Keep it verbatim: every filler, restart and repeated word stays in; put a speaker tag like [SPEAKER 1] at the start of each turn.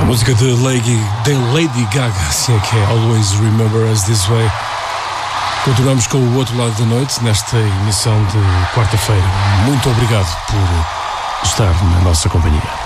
[SPEAKER 1] Música de Lady, de Lady Gaga, assim é que é, Always Remember Us This Way. Continuamos com o outro lado da noite nesta emissão de quarta-feira. Muito obrigado por estar na nossa companhia.